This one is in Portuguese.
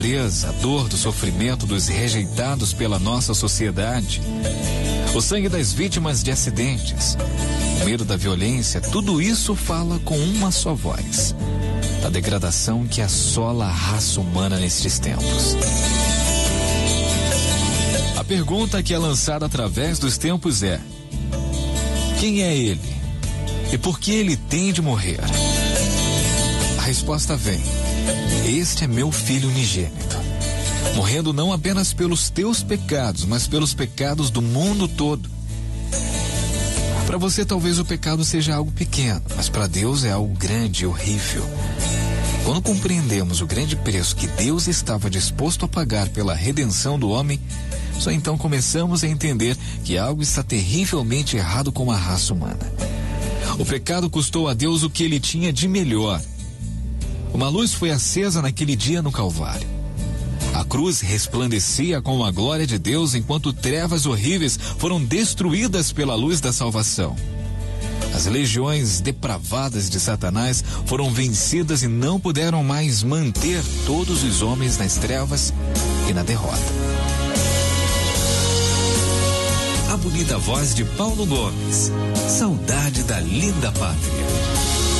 a dor do sofrimento dos rejeitados pela nossa sociedade, o sangue das vítimas de acidentes, o medo da violência, tudo isso fala com uma só voz, da degradação que assola a raça humana nestes tempos. A pergunta que é lançada através dos tempos é: quem é ele? E por que ele tem de morrer? A resposta vem: este é meu filho unigênito, morrendo não apenas pelos teus pecados, mas pelos pecados do mundo todo. Para você talvez o pecado seja algo pequeno, mas para Deus é algo grande e horrível. Quando compreendemos o grande preço que Deus estava disposto a pagar pela redenção do homem, só então começamos a entender que algo está terrivelmente errado com a raça humana. O pecado custou a Deus o que ele tinha de melhor. Uma luz foi acesa naquele dia no Calvário. A cruz resplandecia com a glória de Deus enquanto trevas horríveis foram destruídas pela luz da salvação. As legiões depravadas de Satanás foram vencidas e não puderam mais manter todos os homens nas trevas e na derrota. A bonita voz de Paulo Gomes. Saudade da linda pátria.